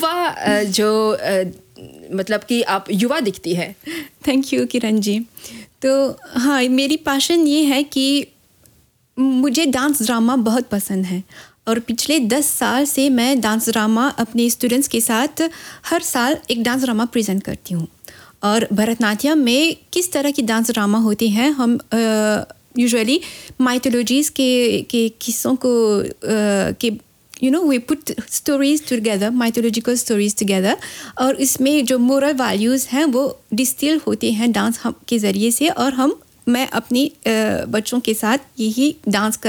युवा मतलब कि आप युवा दिखती है। Thank you Kiran ji. तो हाँ, मेरी पैशन ये है कि मुझे डांस ड्रामा बहुत पसंद है और पिछले 10 साल से मैं डांस ड्रामा अपने स्टूडेंट्स के साथ हर साल एक डांस ड्रामा प्रेजेंट करती हूँ। और भरतनाट्यम में किस तरह की डांस ड्रामा होते हैं, हम यूजुअली माइथोलॉजीज़ के किस्सों को के we put stories together, mythological stories together, और इसमें जो moral values हैं वो डिस्टिल होते हैं डांस के ज़रिए से, और मैं अपनी बच्चों के साथ यही डांस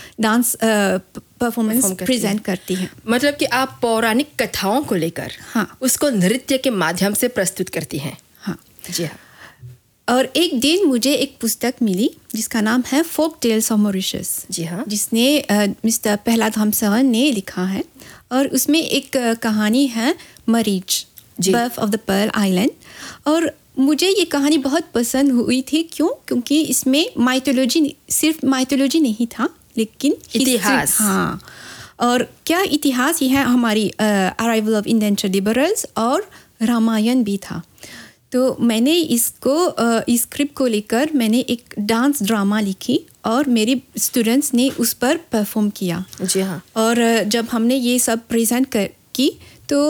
परफॉर्मेंस प्रेजेंट करती हैं। मतलब कि आप पौराणिक कथाओं को लेकर उसको नृत्य के माध्यम से प्रस्तुत करती हैं। हाँ जी हाँ। और एक दिन मुझे एक पुस्तक मिली जिसका नाम है फोक टेल्स ऑफ मॉरिशस। जी हाँ। जिसने मिस्टर प्रहलाद हमसवन ने लिखा है, और उसमें एक कहानी है मरीच, birth of the Pearl island. और मुझे ये कहानी बहुत पसंद हुई थी। क्योंकि इसमें सिर्फ माइथोलॉजी नहीं था, लेकिन इतिहास। हाँ, और क्या इतिहास ही है, हमारी अराइवल ऑफ इंडेंचर्ड लेबरर्स, और रामायण भी था। तो मैंने इस स्क्रिप्ट को लेकर मैंने एक डांस ड्रामा लिखी और मेरे स्टूडेंट्स ने उस पर परफॉर्म किया। जी हाँ। और जब हमने ये सब प्रेजेंट की तो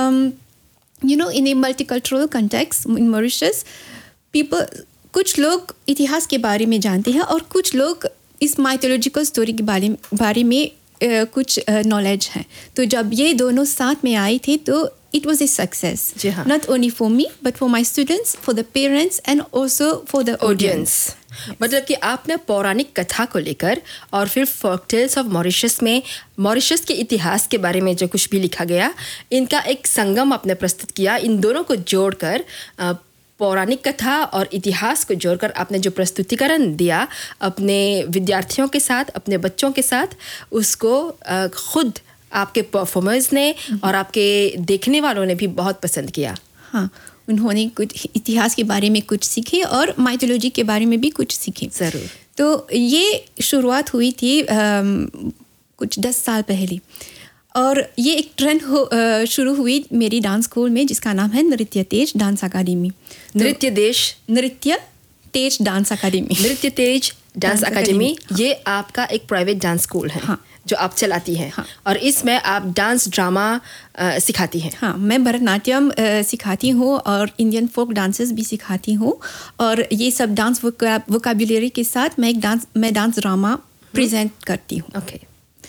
इन ए मल्टीकल्चरल कंटेक्स्ट इन मॉरिशस, कुछ लोग इतिहास के बारे में जानते हैं और कुछ लोग इस माइथोलॉजिकल स्टोरी के बारे में कुछ नॉलेज है। तो जब ये दोनों साथ में आई थी तो it was a success. Not only for me but for my students, for the parents and also for the audience. मतलब कि आपने पौराणिक कथा को लेकर और फिर फोकटेल्स ऑफ मॉरिशस में मॉरिशस के इतिहास के बारे में जो कुछ भी लिखा गया, इनका एक संगम आपने प्रस्तुत किया। इन दोनों को जोड़कर पौराणिक कथा और इतिहास को जोड़कर आपने जो प्रस्तुतिकरण दिया अपने विद्यार्थियों के साथ, अपने बच्चों के साथ, उसको खुद आपके परफॉर्मर्स ने और आपके देखने वालों ने भी बहुत पसंद किया। हाँ, उन्होंने कुछ इतिहास के बारे में कुछ सीखे और माइथोलॉजी के बारे में भी कुछ सीखे। ज़रूर। तो ये शुरुआत हुई थी कुछ 10 साल पहले, और ये एक ट्रेंड शुरू हुई मेरी डांस स्कूल में जिसका नाम है नृत्य तेज डांस अकादमी। नृत्य तेज डांस अकादमी। नृत्य तेज डांस अकादमी, ये आपका एक प्राइवेट डांस स्कूल है। हाँ, जो आप चलाती हैं। हाँ। और इसमें आप डांस ड्रामा सिखाती हैं। हाँ, मैं भरतनाट्यम सिखाती हूँ और इंडियन फोक डांसेस भी सिखाती हूँ, और ये सब डांस वोकैबुलरी के साथ मैं डांस ड्रामा प्रेजेंट करती हूँ। ओके।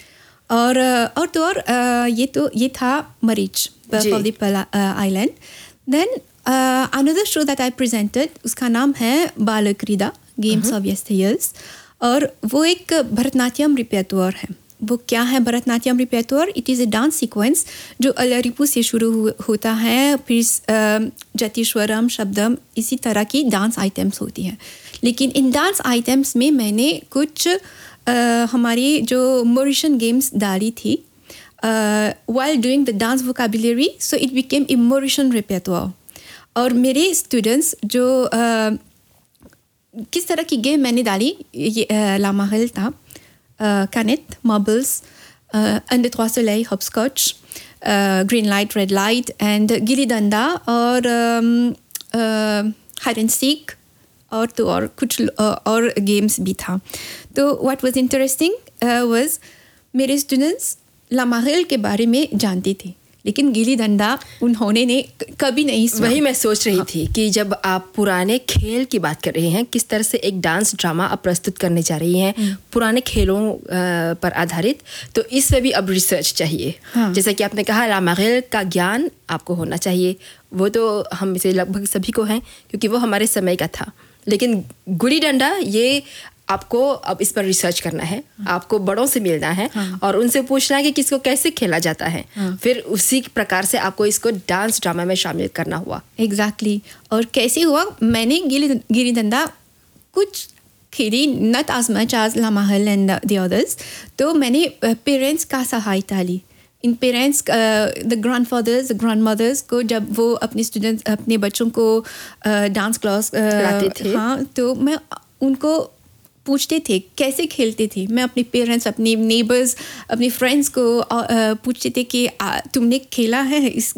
और ये था मरीच, birth of the Pearl island. देन अनदर शो दैट आई प्रेजेंटेड, उसका नाम है बालक्रीड़ा, गेम्स ऑफ यस्टरयर्स, और वो एक भरतनाट्यम रिपेटोर है। वो क्या है Bharatanatyam रिपेटोर? It is a dance sequence जो अलरिपू से शुरू होता है, फिर जतिश्वरम, शब्दम, इसी तरह की डांस आइटम्स होती हैं। लेकिन इन डांस आइटम्स में मैंने कुछ हमारी जो मॉरिशन गेम्स डाली थी while doing the dance vocabulary, so it became a Mauritian repertoire. और मेरे स्टूडेंट्स जो किस तरह की गेम मैंने डाली, ये लामाहल था, canet, marbles, un deux trois soleil, hopscotch, green light, red light, and gilli danda और hide and seek, और कुछ और गेम्स भी था। तो what was interesting was मेरे स्टूडेंट्स लामाहल के बारे में जानते थे, लेकिन गिल्ली डंडा उन्होंने कभी नहीं सुना। वही मैं सोच रही थी कि जब आप पुराने खेल की बात कर रही हैं, किस तरह से एक डांस ड्रामा आप प्रस्तुत करने जा रही हैं पुराने खेलों पर आधारित, तो इसमें भी अब रिसर्च चाहिए। हाँ। जैसा कि आपने कहा, लामाहल का ज्ञान आपको होना चाहिए, वो तो हम से लगभग सभी को है क्योंकि वो हमारे समय का था। लेकिन गुल्ली डंडा, ये आपको अब इस पर रिसर्च करना है, आपको बड़ों से मिलना है और उनसे पूछना है कि किसको कैसे खेला जाता है। फिर उसी प्रकार से आपको इसको डांस ड्रामा में शामिल करना हुआ। एग्जैक्टली। और कैसे हुआ, मैंने गिल्ली डंडा कुछ खेली, नॉट एज मच एज लामाहल एंड द अदर्स। तो मैंने पेरेंट्स का सहायता ली। इन पेरेंट्स, द ग्रैंडफादर्स, ग्रैंड मदर्स को जब वो अपने बच्चों को डांस क्लास लाते थे, हाँ, तो मैं उनको पूछते थे कैसे खेलते थे। मैं अपने पेरेंट्स, अपने नेबर्स, अपने फ्रेंड्स को पूछते थे कि तुमने खेला है इस